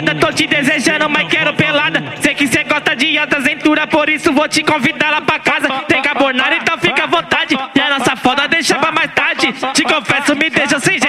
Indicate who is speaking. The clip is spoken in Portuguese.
Speaker 1: Ainda tô te desejando, mas quero pelada. Sei que cê gosta de alta cintura, por isso vou te convidar lá pra casa. Tem carbonara, então fica à vontade. E a nossa foda deixa pra mais tarde. Te confesso, me deixa sem jeito.